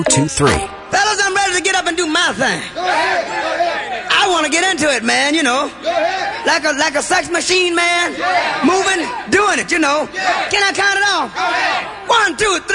2, 3. Fellas, I'm ready to get up and do my thing. Go ahead. Go ahead. I want to get into it, man, you know. Go ahead. Like a sex machine, man. Yeah. Moving, doing it, you know. Yeah. Can I count it off? Go ahead. 1, 2, 3.